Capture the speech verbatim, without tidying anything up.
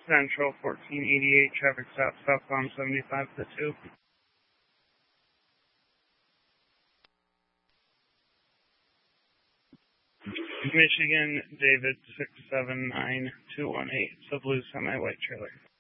Central fourteen eighty-eight, traffic stop southbound seventy-five to two. Michigan, David six seven nine two one eight, it's a blue semi-white trailer.